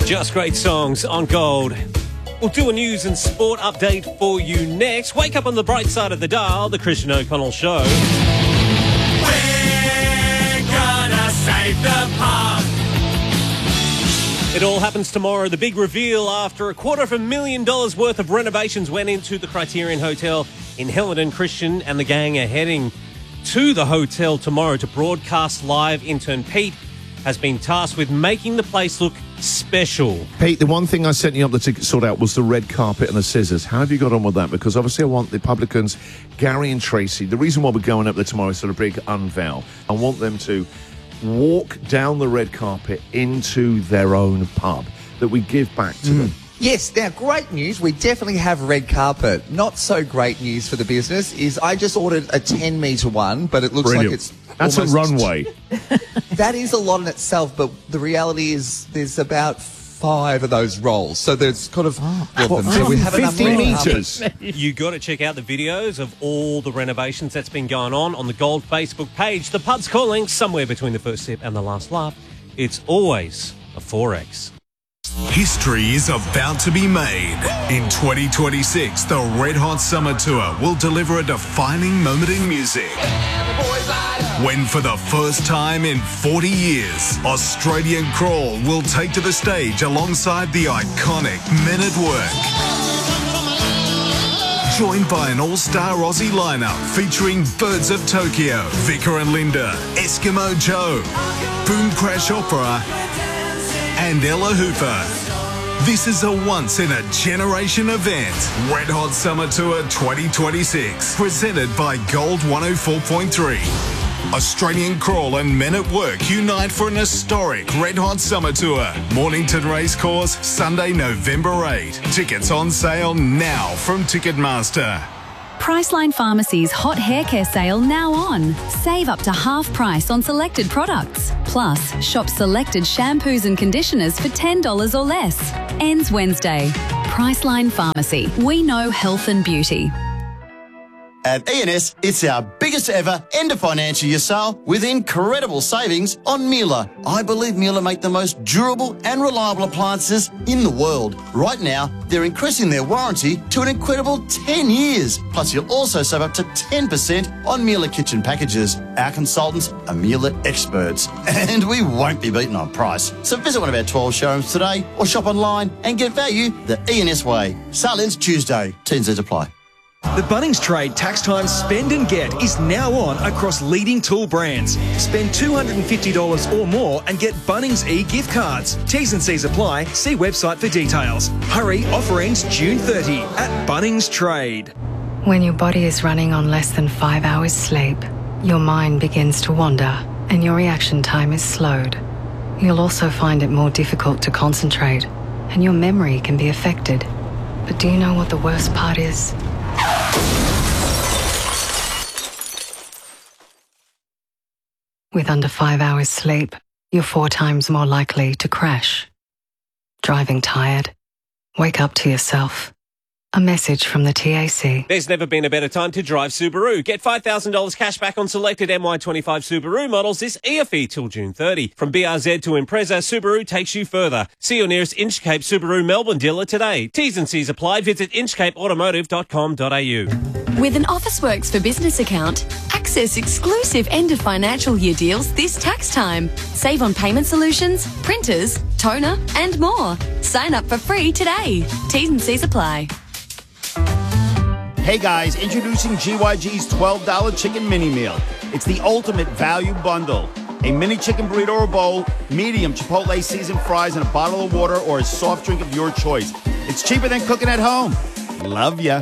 Just great songs on Gold. We'll do a news and sport update for you next. Wake up on the bright side of the dial, the Christian O'Connell Show. We're gonna save the pub. It all happens tomorrow. The big reveal after $250,000 worth of renovations went into the Criterion Hotel in Helidon. Christian and the gang are heading to the hotel tomorrow to broadcast live. Intern Pete has been tasked with making the place look special. Pete, the one thing I sent you up the ticket sort out was the red carpet and the scissors. How have you got on with that? Because obviously I want the publicans, Gary and Tracy, the reason why we're going up there tomorrow is sort of big unveil. I want them to walk down the red carpet into their own pub that we give back to them. Yes, now great news. We definitely have red carpet. Not so great news for the business is I just ordered a 10-metre one, but it looks like it's That's a runway. That is a lot in itself, but the reality is there's about 5 of those rolls. So there's kind of... so we have 50 metres. You got to check out the videos of all the renovations that's been going on the Gold Facebook page. The pub's calling somewhere between the first sip and the last laugh. It's always a 4X. History is about to be made. In 2026, the Red Hot Summer Tour will deliver a defining moment in music. When for the first time in 40 years, Australian Crawl will take to the stage alongside the iconic Men at Work. Joined by an all-star Aussie lineup featuring Birds of Tokyo, Vicar and Linda, Eskimo Joe, Boom Crash Opera, and Ella Hooper. This is a once-in-a-generation event. Red Hot Summer Tour 2026, presented by Gold 104.3. Australian Crawl and Men at Work unite for an historic Red Hot Summer Tour. Mornington Racecourse, Sunday, November 8. Tickets on sale now from Ticketmaster. Priceline Pharmacy's hot hair care sale now on. Save up to half price on selected products. Plus, shop selected shampoos and conditioners for $10 or less. Ends Wednesday. Priceline Pharmacy. We know health and beauty. At E&S, it's our biggest ever end of financial year sale with incredible savings on Miele. I believe Miele make the most durable and reliable appliances in the world. Right now, they're increasing their warranty to an incredible 10 years. Plus, you'll also save up to 10% on Miele kitchen packages. Our consultants are Miele experts, and we won't be beaten on price. So visit one of our 12 showrooms today or shop online and get value the E&S way. Sale ends Tuesday. T&Cs apply. The Bunnings Trade Tax Time Spend and Get is now on across leading tool brands. Spend $250 or more and get Bunnings e-gift cards. T's and C's apply. See website for details. Hurry, offer ends June 30 at Bunnings Trade. When your body is running on less than 5 hours sleep, your mind begins to wander and your reaction time is slowed. You'll also find it more difficult to concentrate and your memory can be affected. But do you know what the worst part is? With under 5 hours sleep, you're 4 times more likely to crash. Driving tired? Wake up to yourself. A message from the TAC. There's never been a better time to drive Subaru. Get $5,000 cash back on selected MY25 Subaru models this EFE till June 30. From BRZ to Impreza, Subaru takes you further. See your nearest Inchcape Subaru Melbourne dealer today. T's and C's apply. Visit inchcapeautomotive.com.au. With an Officeworks for Business account, access exclusive end of financial year deals this tax time. Save on payment solutions, printers, toner and more. Sign up for free today. T's and C's apply. Hey guys, introducing GYG's $12 chicken mini meal. It's the ultimate value bundle. A mini chicken burrito or bowl, medium Chipotle seasoned fries, and a bottle of water or a soft drink of your choice. It's cheaper than cooking at home. Love ya.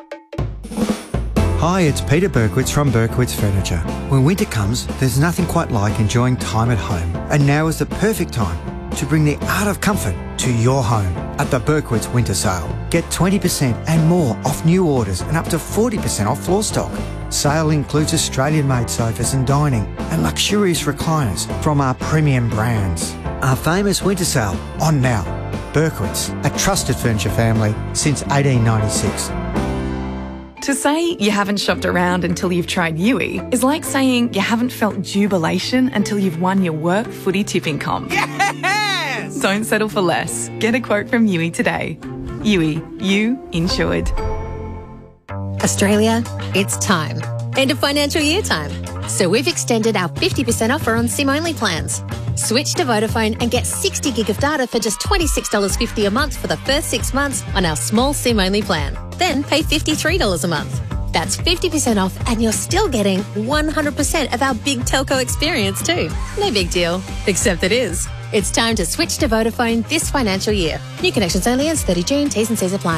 Hi, it's Peter Berkowitz from Berkowitz Furniture. When winter comes, there's nothing quite like enjoying time at home. And now is the perfect time to bring the art of comfort to your home at the Berkowitz Winter Sale. Get 20% and more off new orders and up to 40% off floor stock. Sale includes Australian-made sofas and dining and luxurious recliners from our premium brands. Our famous winter sale on now. Berkowitz, a trusted furniture family since 1896. To say you haven't shopped around until you've tried Yui is like saying you haven't felt jubilation until you've won your work footy tipping comp. Yes! Don't settle for less. Get a quote from Yui today. Yui, you insured. Australia, it's time. End of financial year time. So we've extended our 50% offer on SIM-only plans. Switch to Vodafone and get 60 gig of data for just $26.50 a month for the first 6 months on our small SIM-only plan. Then pay $53 a month. That's 50% off and you're still getting 100% of our big telco experience too. No big deal, except it is. It's time to switch to Vodafone this financial year. New connections only ends 30 June. T's and C's apply.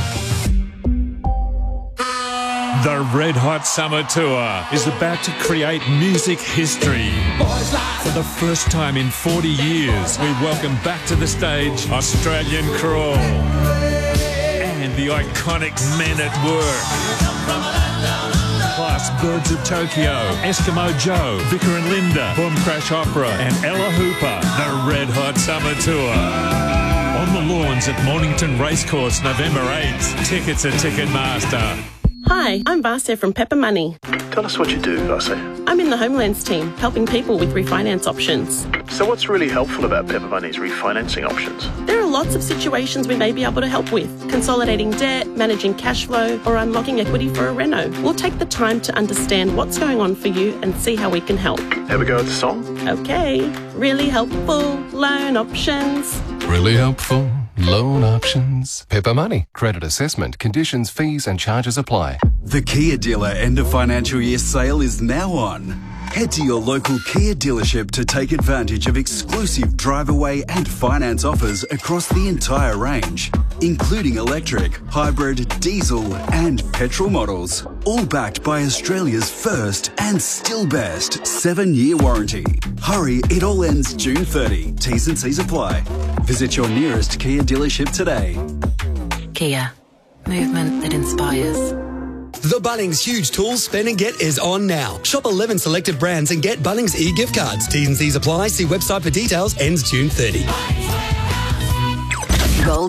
The Red Hot Summer Tour is about to create music history. For the first time in 40 years, we welcome back to the stage Australian Crawl and the iconic Men at Work. Plus Birds of Tokyo, Eskimo Joe, Vicar and Linda, Boom Crash Opera and Ella Hooper. The Red Hot Summer Tour. On the lawns at Mornington Racecourse, November 8th. Tickets at Ticketmaster. Hi, I'm Vasya from Pepper Money. Tell us what you do, Vasya. I'm in the Homelands team, helping people with refinance options. So what's really helpful about Pepper Money's refinancing options? There are lots of situations we may be able to help with. Consolidating debt, managing cash flow, or unlocking equity for a reno. We'll take the time to understand what's going on for you and see how we can help. Have a go at the song? Okay. Really helpful loan options. Really helpful loan options. Pepper Money. Credit assessment. Conditions, fees and charges apply. The Kia Dealer end of financial year sale is now on. Head to your local Kia dealership to take advantage of exclusive drive away and finance offers across the entire range, including electric, hybrid, diesel and petrol models, all backed by Australia's first and still best 7-year warranty. Hurry, it all ends June 30. T's and C's apply. Visit your nearest Kia dealership today. Kia. Movement that inspires. The Bunnings Huge Tools Spend and Get is on now. Shop 11 selected brands and get Bunnings e-gift cards. T's and C's apply. See website for details. Ends June 30. Gold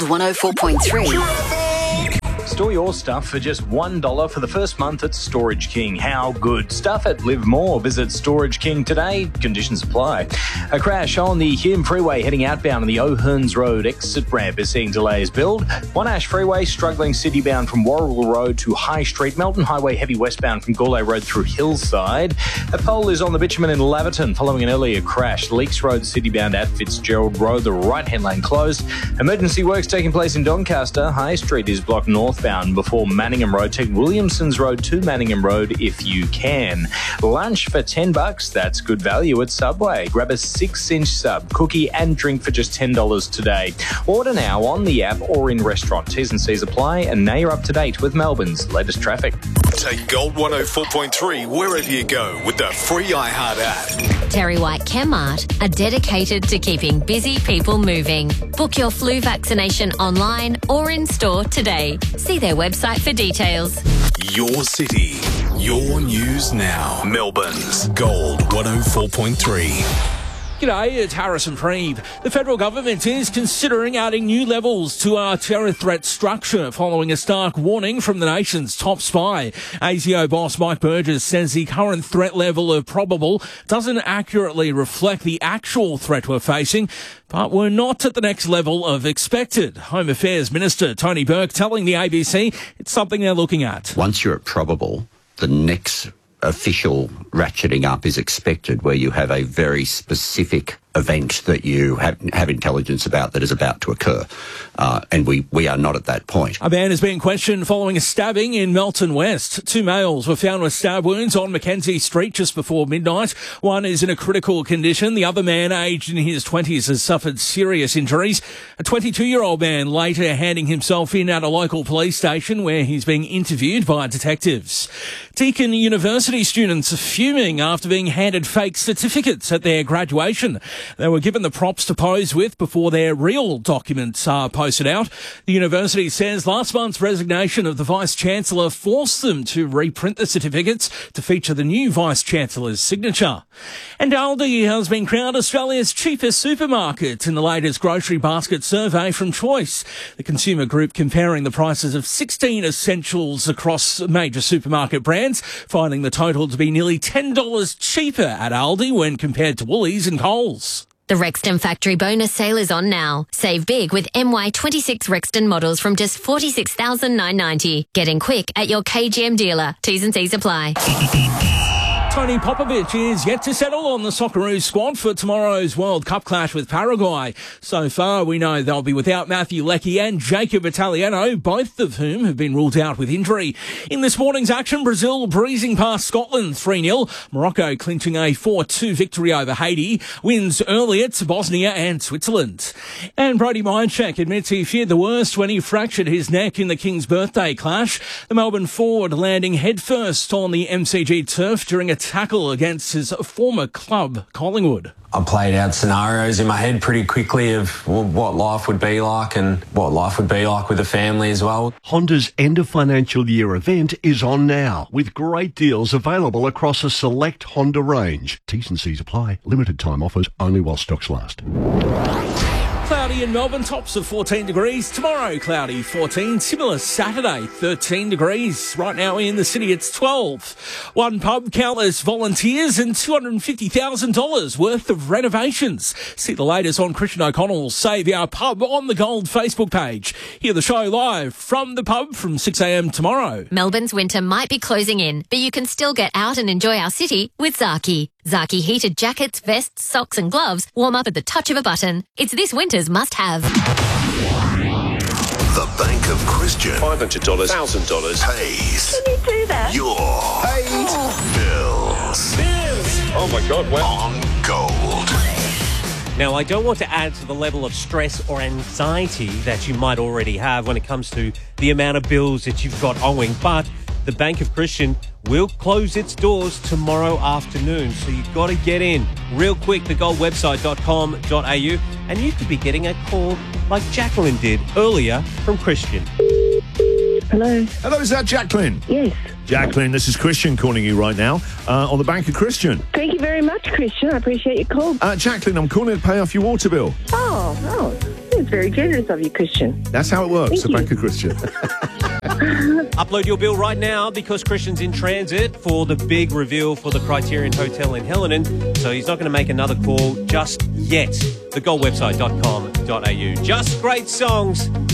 104.3. Store your stuff for just $1 for the first month at Storage King. How good? Stuff it, live more. Visit Storage King today. Conditions apply. A crash on the Hume Freeway heading outbound on the O'Hearns Road exit ramp is seeing delays build. Monash Freeway struggling citybound from Warrigal Road to High Street. Melton Highway heavy westbound from Goulay Road through Hillside. A pole is on the bitumen in Laverton following an earlier crash. Leaks Road citybound at Fitzgerald Road. The right-hand lane closed. Emergency works taking place in Doncaster. High Street is blocked northbound before Manningham Road. Take Williamson's Road to Manningham Road if you can. Lunch for $10. That's good value at Subway. Grab a 6-inch sub, cookie and drink for just $10 today. Order now on the app or in restaurant. T's and C's apply, and now you're up to date with Melbourne's latest traffic. Take Gold 104.3 wherever you go with the free iHeart app. Terry White Chemmart are dedicated to keeping busy people moving. Book your flu vaccination online or in store today. See their website for details. Your city, your news now. Melbourne's Gold 104.3. G'day, it's Harrison Freed. The federal government is considering adding new levels to our terror threat structure following a stark warning from the nation's top spy. ASIO boss Mike Burgess says the current threat level of probable doesn't accurately reflect the actual threat we're facing, but we're not at the next level of expected. Home Affairs Minister Tony Burke telling the ABC it's something they're looking at. Once you're at probable, the next official ratcheting up is expected, where you have a very specific event that you have intelligence about that is about to occur. And we are not at that point. A man is being questioned following a stabbing in Melton West. 2 males were found with stab wounds on Mackenzie Street just before midnight. One is in a critical condition. The other man, aged in his 20s, has suffered serious injuries. A 22-year-old man later handing himself in at a local police station where he's being interviewed by detectives. Deakin University students are fuming after being handed fake certificates at their graduation. They were given the props to pose with before their real documents are posted out. The university says last month's resignation of the Vice-Chancellor forced them to reprint the certificates to feature the new Vice-Chancellor's signature. And Aldi has been crowned Australia's cheapest supermarket in the latest grocery basket survey from Choice. The consumer group comparing the prices of 16 essentials across major supermarket brands, finding the total to be nearly $10 cheaper at Aldi when compared to Woolies and Coles. The Rexton Factory Bonus Sale is on now. Save big with MY26 Rexton models from just $46,990. Get in quick at your KGM dealer. T's and C's apply. Tony Popovic is yet to settle on the Socceroos squad for tomorrow's World Cup clash with Paraguay. So far, we know they'll be without Matthew Leckie and Jacob Italiano, both of whom have been ruled out with injury. In this morning's action, Brazil breezing past Scotland 3-0. Morocco clinching a 4-2 victory over Haiti. Wins earlier to Bosnia and Switzerland. And Brody Mihocek admits he feared the worst when he fractured his neck in the King's birthday clash. The Melbourne forward landing headfirst on the MCG turf during a tackle against his former club, Collingwood. I played out scenarios in my head pretty quickly of what life would be like and what life would be like with a family as well. Honda's end of financial year event is on now, with great deals available across a select Honda range. T's and C's apply. Limited time offers only while stocks last. Cloudy in Melbourne, tops of 14 degrees. Tomorrow, cloudy, 14. Similar Saturday, 13 degrees. Right now in the city, it's 12. One pub, countless volunteers and $250,000 worth of renovations. See the latest on Christian O'Connell's Save Our Pub on the Gold Facebook page. Hear the show live from the pub from 6 a.m. tomorrow. Melbourne's winter might be closing in, but you can still get out and enjoy our city with Zaki. Zaki heated jackets, vests, socks and gloves warm up at the touch of a button. It's this winter's must-have. The Bank of Christian. $500, $1,000 pays. Can you do that? Your bills. Oh my God, wow. On Gold. Now, I don't want to add to the level of stress or anxiety that you might already have when it comes to the amount of bills that you've got owing, but the Bank of Christian will close its doors tomorrow afternoon, so you've got to get in real quick, thegoldwebsite.com.au, and you could be getting a call like Jacqueline did earlier from Christian. Hello. Hello, is that Jacqueline? Yes. Jacqueline, this is Christian calling you right now on the Bank of Christian. Thank you very much, Christian. I appreciate your call. Jacqueline, I'm calling to pay off your water bill. Oh, it's very generous of you, Christian. That's how it works, Thank you. Bank of Christian. Upload your bill right now because Christian's in transit for the big reveal for the Criterion Hotel in Helena, so he's not going to make another call just yet. Thegoldwebsite.com.au. Just great songs.